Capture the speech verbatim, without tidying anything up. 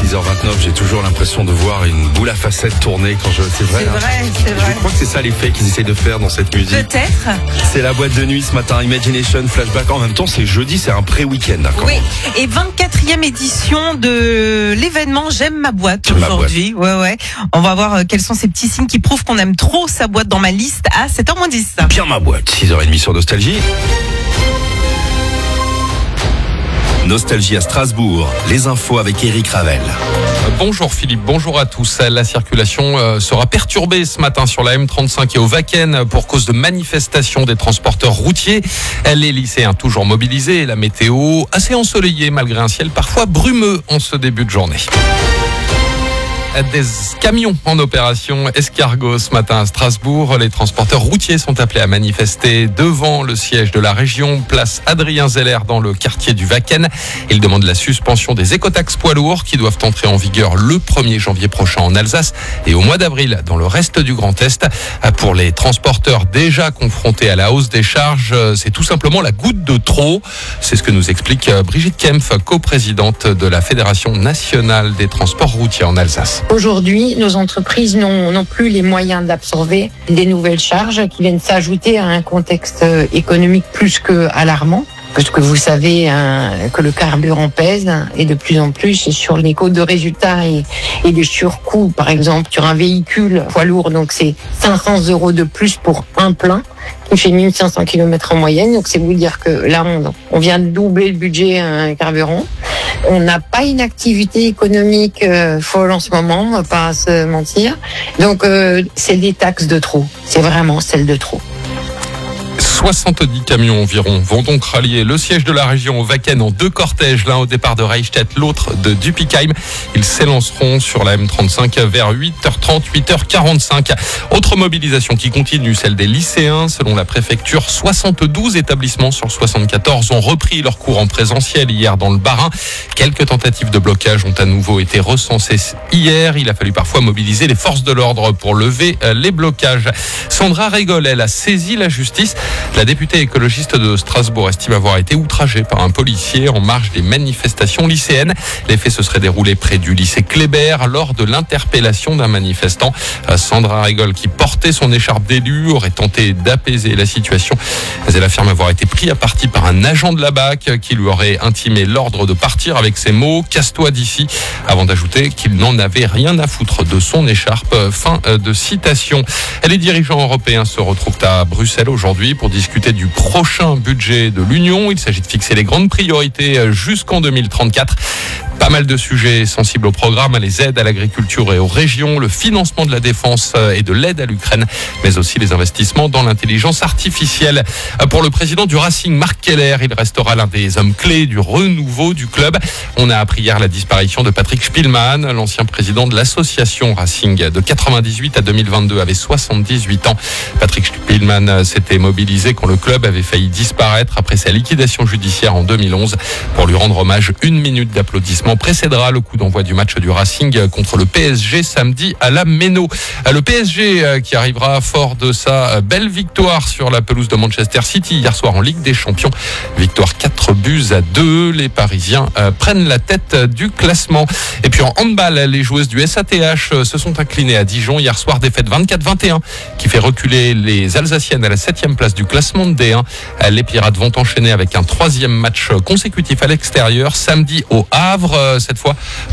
six heures vingt-neuf, j'ai toujours l'impression de voir une boule à facettes tourner quand je... C'est vrai, C'est hein. vrai, c'est vrai. Je crois que c'est ça l'effet qu'ils essayent de faire dans cette musique. Peut-être. C'est la boîte de nuit ce matin, Imagination, Flashback. En même temps, c'est jeudi, c'est un pré-week-end. Hein, Oui, et vingt-quatrième édition de l'événement J'aime ma boîte J'aime ma aujourd'hui. Ouais, ouais. On va voir euh, quels sont ces petits signes qui prouvent qu'on aime trop sa boîte dans ma liste à sept heures moins dix. Bien ma boîte, six heures trente sur Nostalgie. Nostalgie à Strasbourg, les infos avec Eric Ravel. Bonjour Philippe, bonjour à tous. La circulation sera perturbée ce matin sur la M trente-cinq et au Wacken pour cause de manifestations des transporteurs routiers. Les lycéens toujours mobilisés et la météo assez ensoleillée malgré un ciel parfois brumeux en ce début de journée. Des camions en opération escargot ce matin à Strasbourg. Les transporteurs routiers sont appelés à manifester devant le siège de la région, place Adrien Zeller dans le quartier du Wacken. Ils demandent la suspension des écotaxes poids lourds qui doivent entrer en vigueur le premier janvier prochain en Alsace et au mois d'avril dans le reste du Grand Est. Pour les transporteurs déjà confrontés à la hausse des charges, c'est tout simplement la goutte de trop. C'est ce que nous explique Brigitte Kempf, coprésidente de la Fédération nationale des transports routiers en Alsace. Aujourd'hui, nos entreprises n'ont, n'ont plus les moyens d'absorber des nouvelles charges qui viennent s'ajouter à un contexte économique plus que alarmant. Parce que vous savez hein, que le carburant pèse et de plus en plus sur les codes de résultats et, et les surcoûts. Par exemple, sur un véhicule poids lourd, donc c'est cinq cents euros de plus pour un plein qui fait mille cinq cents kilomètres en moyenne. Donc c'est vous dire que là, on, on vient de doubler le budget hein, carburant. On n'a pas une activité économique euh, folle en ce moment, on va pas se mentir. Donc euh, c'est des taxes de trop. C'est vraiment celle de trop. soixante-dix camions environ vont donc rallier le siège de la région au Wacken en deux cortèges, l'un au départ de Reichstätt, l'autre de Dupikheim. Ils s'élanceront sur la M trente-cinq vers huit heures trente, huit heures quarante-cinq. Autre mobilisation qui continue, celle des lycéens. Selon la préfecture, soixante-douze établissements sur soixante-quatorze ont repris leur cours en présentiel hier dans le Bas-Rhin. Quelques tentatives de blocage ont à nouveau été recensées hier. Il a fallu parfois mobiliser les forces de l'ordre pour lever les blocages. Sandra Régol, elle a saisi la justice. La députée écologiste de Strasbourg estime avoir été outragée par un policier en marge des manifestations lycéennes. Les faits se seraient déroulés près du lycée Kléber lors de l'interpellation d'un manifestant. Sandra Régol, qui portait son écharpe d'élu, aurait tenté d'apaiser la situation. Mais elle affirme avoir été pris à partie par un agent de la B A C qui lui aurait intimé l'ordre de partir avec ces mots « Casse-toi d'ici », avant d'ajouter qu'il n'en avait rien à foutre de son écharpe. Fin de citation. Les dirigeants européens se retrouvent à Bruxelles aujourd'hui pour discuter du prochain budget de l'Union. Il s'agit de fixer les grandes priorités jusqu'en deux mille trente-quatre. Pas mal de sujets sensibles au programme, les aides à l'agriculture et aux régions, le financement de la défense et de l'aide à l'Ukraine, mais aussi les investissements dans l'intelligence artificielle. Pour le président du Racing, Marc Keller, il restera l'un des hommes clés du renouveau du club. On a appris hier la disparition de Patrick Spielmann, l'ancien président de l'association Racing de quatre-vingt-dix-huit à deux mille vingt-deux, avait soixante-dix-huit ans. Patrick Spielmann s'était mobilisé quand le club avait failli disparaître après sa liquidation judiciaire en deux mille onze. Pour lui rendre hommage, une minute d'applaudissements précédera le coup d'envoi du match du Racing contre le P S G samedi à la Méno. Le P S G qui arrivera fort de sa belle victoire sur la pelouse de Manchester City hier soir en Ligue des Champions. Victoire quatre buts à deux. Les Parisiens prennent la tête du classement. Et puis en handball, les joueuses du S A T H se sont inclinées à Dijon hier soir, défaite vingt-quatre vingt et un qui fait reculer les Alsaciennes à la septième place du classement de D un. Les Pirates vont enchaîner avec un troisième match consécutif à l'extérieur samedi au Havre. Cette fois